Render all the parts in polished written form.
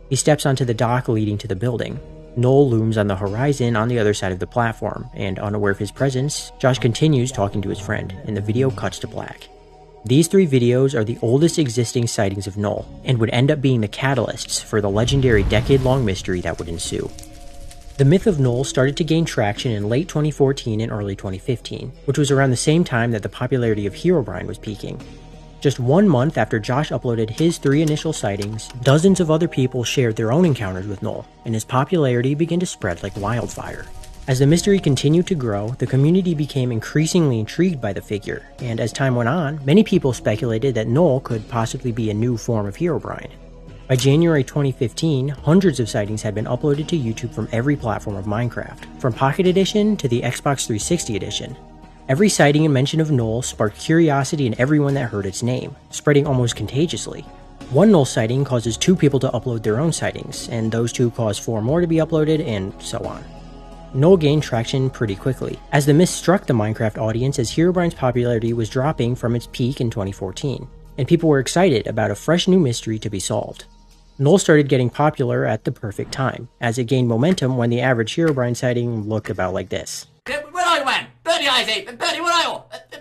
He steps onto the dock leading to the building. Noel looms on the horizon on the other side of the platform, and unaware of his presence, Josh continues talking to his friend, and the video cuts to black. These 3 videos are the oldest existing sightings of Noel, and would end up being the catalysts for the legendary decade-long mystery that would ensue. The myth of Noel started to gain traction in late 2014 and early 2015, which was around the same time that the popularity of Herobrine was peaking. Just 1 month after Josh uploaded his 3 initial sightings, dozens of other people shared their own encounters with Noel, and his popularity began to spread like wildfire. As the mystery continued to grow, the community became increasingly intrigued by the figure, and as time went on, many people speculated that Noel could possibly be a new form of Herobrine. By January 2015, hundreds of sightings had been uploaded to YouTube from every platform of Minecraft, from Pocket Edition to the Xbox 360 edition. Every sighting and mention of Noel sparked curiosity in everyone that heard its name, spreading almost contagiously. One Noel sighting causes 2 people to upload their own sightings, and those 2 cause 4 more to be uploaded, and so on. Noel gained traction pretty quickly, as the myth struck the Minecraft audience as Herobrine's popularity was dropping from its peak in 2014, and people were excited about a fresh new mystery to be solved. Noel started getting popular at the perfect time, as it gained momentum when the average Herobrine sighting looked about like this. Where are you, man? Birdie eyes, eh? Birdie, where are you?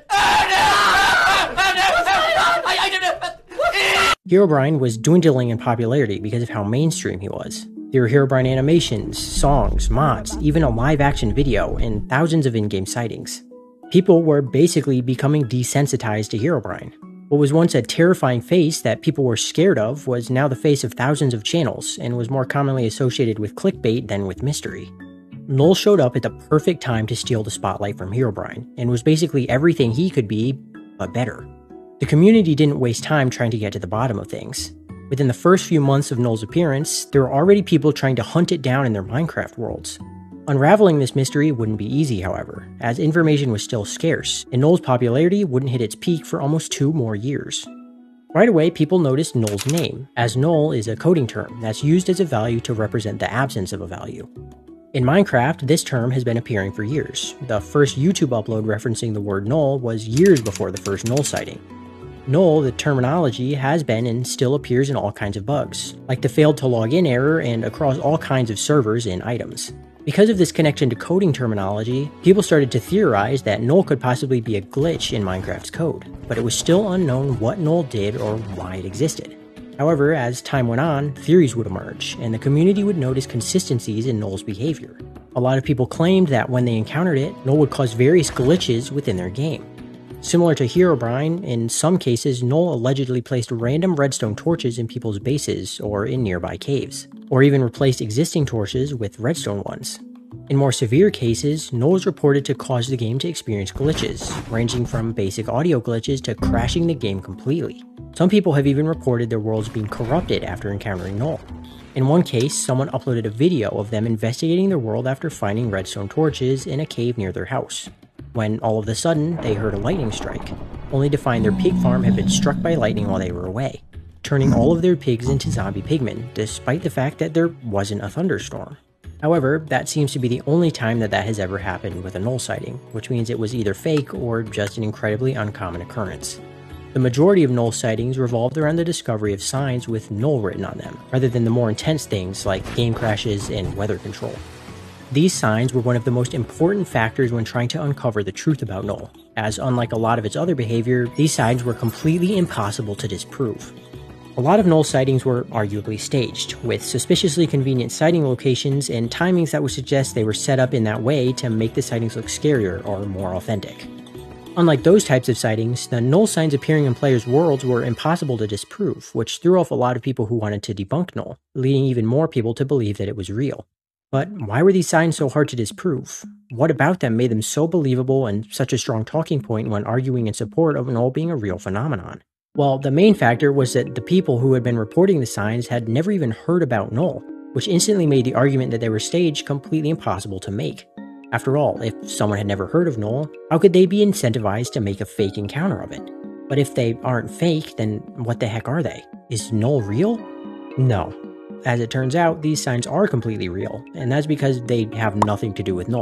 Herobrine was dwindling in popularity because of how mainstream he was. There were Herobrine animations, songs, mods, even a live-action video, and thousands of in-game sightings. People were basically becoming desensitized to Herobrine. What was once a terrifying face that people were scared of was now the face of thousands of channels, and was more commonly associated with clickbait than with mystery. Noel showed up at the perfect time to steal the spotlight from Herobrine, and was basically everything he could be, but better. The community didn't waste time trying to get to the bottom of things. Within the first few months of Noel's appearance, there were already people trying to hunt it down in their Minecraft worlds. Unraveling this mystery wouldn't be easy, however, as information was still scarce, and Noel's popularity wouldn't hit its peak for almost 2 more years. Right away, people noticed Noel's name, as Noel is a coding term that's used as a value to represent the absence of a value. In Minecraft, this term has been appearing for years. The first YouTube upload referencing the word Noel was years before the first Noel sighting. Noel, the terminology, has been and still appears in all kinds of bugs, like the failed to log in error and across all kinds of servers and items. Because of this connection to coding terminology, people started to theorize that Noel could possibly be a glitch in Minecraft's code, but it was still unknown what Noel did or why it existed. However, as time went on, theories would emerge, and the community would notice consistencies in Noel's behavior. A lot of people claimed that when they encountered it, Noel would cause various glitches within their game. Similar to Herobrine, in some cases, Noel allegedly placed random redstone torches in people's bases or in nearby caves, or even replaced existing torches with redstone ones. In more severe cases, Noel is reported to cause the game to experience glitches, ranging from basic audio glitches to crashing the game completely. Some people have even reported their worlds being corrupted after encountering Noel. In one case, someone uploaded a video of them investigating their world after finding redstone torches in a cave near their house, when all of a sudden they heard a lightning strike, only to find their pig farm had been struck by lightning while they were away, turning all of their pigs into zombie pigmen, despite the fact that there wasn't a thunderstorm. However, that seems to be the only time that has ever happened with a Noel sighting, which means it was either fake or just an incredibly uncommon occurrence. The majority of Noel sightings revolved around the discovery of signs with Noel written on them, rather than the more intense things like game crashes and weather control. These signs were one of the most important factors when trying to uncover the truth about Noel, as unlike a lot of its other behavior, these signs were completely impossible to disprove. A lot of Noel sightings were arguably staged, with suspiciously convenient sighting locations and timings that would suggest they were set up in that way to make the sightings look scarier or more authentic. Unlike those types of sightings, the Noel signs appearing in players' worlds were impossible to disprove, which threw off a lot of people who wanted to debunk Noel, leading even more people to believe that it was real. But why were these signs so hard to disprove? What about them made them so believable and such a strong talking point when arguing in support of Noel being a real phenomenon? Well, the main factor was that the people who had been reporting the signs had never even heard about Noel, which instantly made the argument that they were staged completely impossible to make. After all, if someone had never heard of Noel, how could they be incentivized to make a fake encounter of it? But if they aren't fake, then what the heck are they? Is Noel real? No. As it turns out, these signs are completely real, and that's because they have nothing to do with Noel.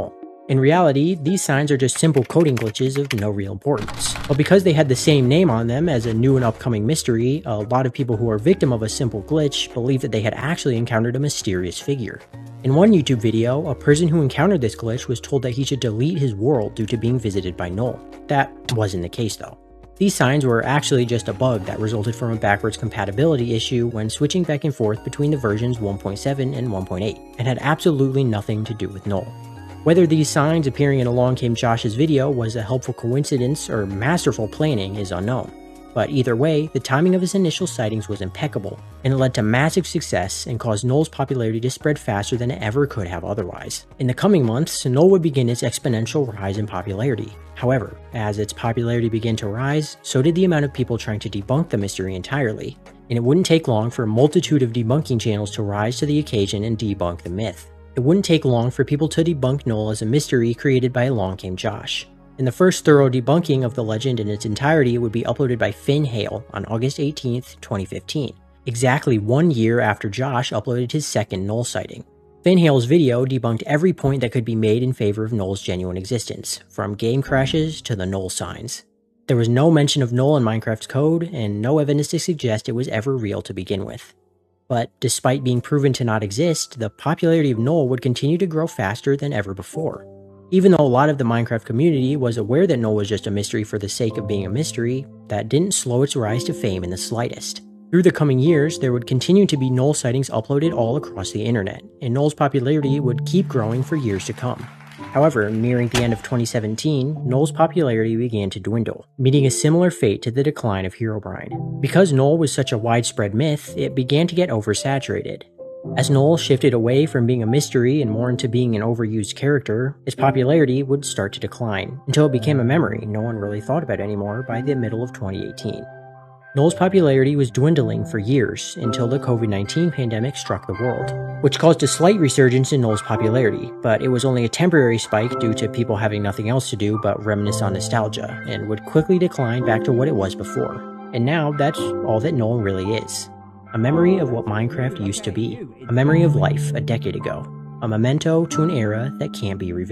In reality, these signs are just simple coding glitches of no real importance. But because they had the same name on them as a new and upcoming mystery, a lot of people who are victim of a simple glitch believe that they had actually encountered a mysterious figure. In one YouTube video, a person who encountered this glitch was told that he should delete his world due to being visited by Null. That wasn't the case though. These signs were actually just a bug that resulted from a backwards compatibility issue when switching back and forth between the versions 1.7 and 1.8, and had absolutely nothing to do with Null. Whether these signs appearing in Along Came Josh's video was a helpful coincidence or masterful planning is unknown, but either way, the timing of his initial sightings was impeccable, and it led to massive success and caused Null's popularity to spread faster than it ever could have otherwise. In the coming months, Null would begin its exponential rise in popularity. However, as its popularity began to rise, so did the amount of people trying to debunk the mystery entirely, and it wouldn't take long for a multitude of debunking channels to rise to the occasion and debunk the myth. It wouldn't take long for people to debunk Null as a mystery created by Along Came Josh. And the first thorough debunking of the legend in its entirety would be uploaded by Finn Hale on August 18, 2015, exactly 1 year after Josh uploaded his second Null sighting. Finn Hale's video debunked every point that could be made in favor of Null's genuine existence, from game crashes to the Null signs. There was no mention of Null in Minecraft's code, and no evidence to suggest it was ever real to begin with. But despite being proven to not exist, the popularity of Null would continue to grow faster than ever before. Even though a lot of the Minecraft community was aware that Null was just a mystery for the sake of being a mystery, that didn't slow its rise to fame in the slightest. Through the coming years, there would continue to be Null sightings uploaded all across the internet, and Null's popularity would keep growing for years to come. However, nearing the end of 2017, Null's popularity began to dwindle, meeting a similar fate to the decline of Herobrine. Because Null was such a widespread myth, it began to get oversaturated. As Null shifted away from being a mystery and more into being an overused character, its popularity would start to decline, until it became a memory no one really thought about anymore by the middle of 2018. Null's popularity was dwindling for years until the COVID-19 pandemic struck the world, which caused a slight resurgence in Null's popularity, but it was only a temporary spike due to people having nothing else to do but reminisce on nostalgia, and would quickly decline back to what it was before. And now that's all that Null really is. A memory of what Minecraft used to be, a memory of life a decade ago, a memento to an era that can't be revisited.